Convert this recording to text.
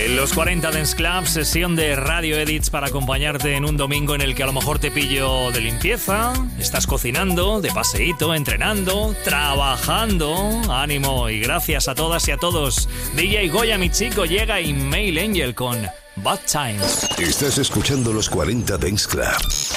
Los 40 Dance Club, sesión de Radio Edits para acompañarte en un domingo en el que a lo mejor te pillo de limpieza, estás cocinando, de paseíto, entrenando, trabajando. Ánimo y gracias a todas y a todos. DJ Goya, mi chico, llega y Mail Angel con Bad Times. Estás escuchando los 40 Dance Club.